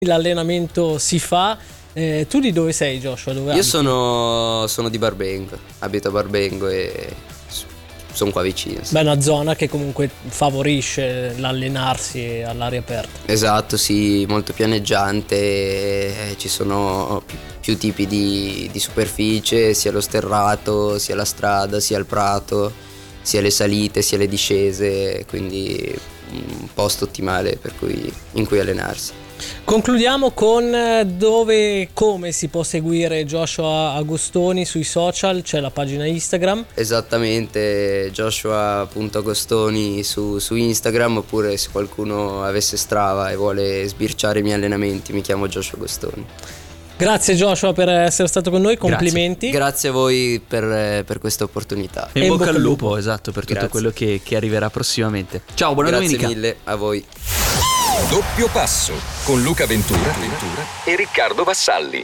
l'allenamento si fa. Tu di dove sei, Joshua? Dove Io sono di Barbengo, abito a Barbengo e sono qua vicino. Beh, una zona che comunque favorisce l'allenarsi all'aria aperta. Esatto, sì, molto pianeggiante, ci sono più tipi di superficie, sia lo sterrato, sia la strada, sia il prato, sia le salite, sia le discese, quindi un posto ottimale in cui allenarsi. Concludiamo con dove e come si può seguire Joshua Agostoni sui social. C'è la pagina Instagram. Esattamente, joshua.agostoni su Instagram, oppure se qualcuno avesse Strava e vuole sbirciare i miei allenamenti mi chiamo Joshua Agostoni. Grazie Joshua per essere stato con noi, complimenti. Grazie a voi per questa opportunità. E in bocca al lupo, esatto, per Grazie. tutto quello che arriverà prossimamente. Ciao, buona Grazie domenica. mille a voi. Doppio passo con Luca Ventura e Riccardo Vassalli.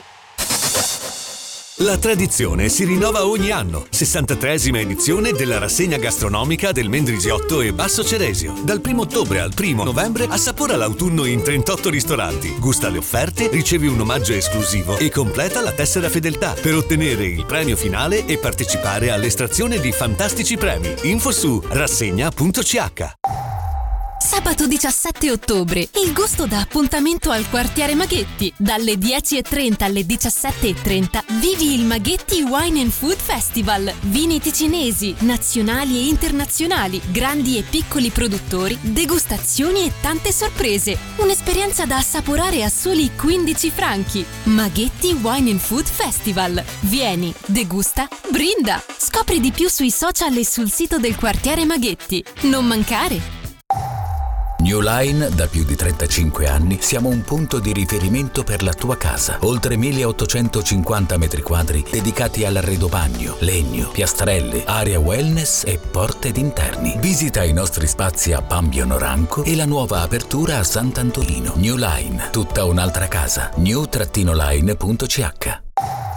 La tradizione si rinnova ogni anno. 63esima edizione della rassegna gastronomica del Mendrisiotto e Basso Ceresio. Dal 1 ottobre al 1 novembre assapora l'autunno in 38 ristoranti. Gusta le offerte, ricevi un omaggio esclusivo e completa la tessera fedeltà per ottenere il premio finale e partecipare all'estrazione di fantastici premi. Info su rassegna.ch. Sabato 17 ottobre, il gusto dà appuntamento al quartiere Maghetti. Dalle 10.30 alle 17.30 vivi il Maghetti Wine and Food Festival. Vini ticinesi, nazionali e internazionali, grandi e piccoli produttori, degustazioni e tante sorprese. Un'esperienza da assaporare a soli 15 franchi. Maghetti Wine and Food Festival. Vieni, degusta, brinda. Scopri di più sui social e sul sito del quartiere Maghetti. Non mancare! New Line, da più di 35 anni, siamo un punto di riferimento per la tua casa. Oltre 1850 metri quadri dedicati all'arredo bagno, legno, piastrelle, area wellness e porte d'interni. Visita i nostri spazi a Pambio Noranco e la nuova apertura a Sant'Antolino. New Line, tutta un'altra casa. new-line.ch.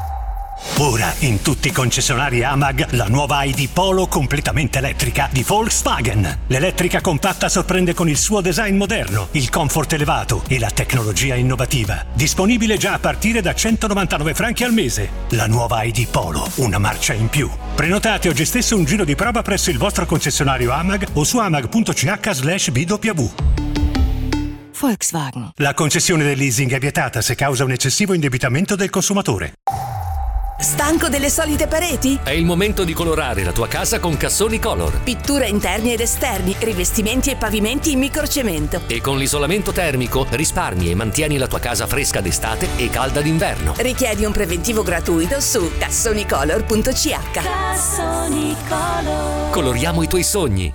Ora in tutti i concessionari AMAG la nuova ID Polo completamente elettrica di Volkswagen. L'elettrica compatta sorprende con il suo design moderno, il comfort elevato e la tecnologia innovativa. Disponibile già a partire da 199 franchi al mese. La nuova ID Polo, una marcia in più. Prenotate oggi stesso un giro di prova presso il vostro concessionario AMAG o su amag.ch/bw. Volkswagen. La concessione del leasing è vietata se causa un eccessivo indebitamento del consumatore. Stanco delle solite pareti? È il momento di colorare la tua casa con Cassoni Color. Pittura interni ed esterni, rivestimenti e pavimenti in microcemento. E con l'isolamento termico risparmi e mantieni la tua casa fresca d'estate e calda d'inverno. Richiedi un preventivo gratuito su cassonicolor.ch. Cassoni Color. Coloriamo i tuoi sogni.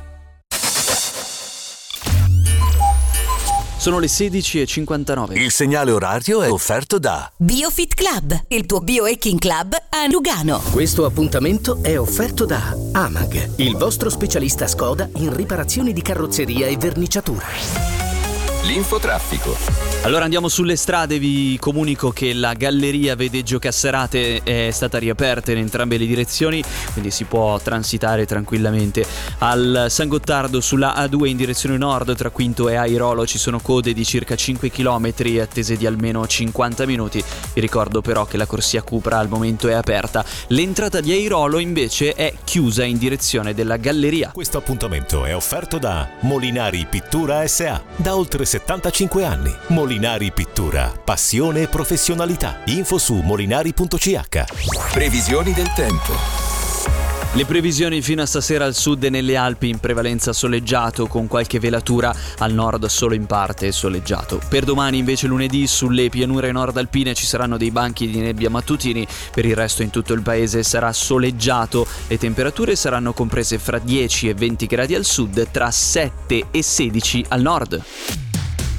Sono le 16:59. Il segnale orario è offerto da BioFit Club, il tuo biohacking club a Lugano. Questo appuntamento è offerto da AMAG, il vostro specialista Skoda in riparazioni di carrozzeria e verniciatura. L'infotraffico. Allora andiamo sulle strade, vi comunico che la galleria Vedeggio Casserate è stata riaperta in entrambe le direzioni, quindi si può transitare tranquillamente. Al San Gottardo sulla A2 in direzione nord tra Quinto e Airolo ci sono code di circa 5 km attese di almeno 50 minuti. Vi ricordo però che la corsia Cupra al momento è aperta. L'entrata di Airolo invece è chiusa in direzione della galleria. Questo appuntamento è offerto da Molinari Pittura S.A. Da oltre 75 anni. Molinari Pittura, passione e professionalità. Info su molinari.ch. Previsioni del tempo. Le previsioni fino a stasera al sud e nelle Alpi in prevalenza soleggiato con qualche velatura, al nord solo in parte soleggiato. Per domani invece lunedì sulle pianure nord alpine ci saranno dei banchi di nebbia mattutini, per il resto in tutto il paese sarà soleggiato. Le temperature saranno comprese fra 10 e 20 gradi al sud, tra 7 e 16 al nord.